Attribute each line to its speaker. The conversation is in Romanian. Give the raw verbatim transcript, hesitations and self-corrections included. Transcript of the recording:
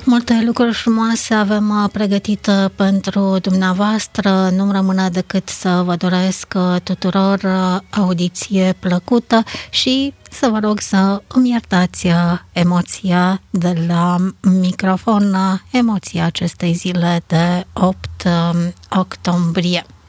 Speaker 1: Multe lucruri frumoase avem pregătite pentru dumneavoastră. Nu-mi rămâne decât să vă doresc tuturor audiție plăcută și să vă rog să îmi iertați emoția de la microfon, emoția acestei zile de opt octombrie.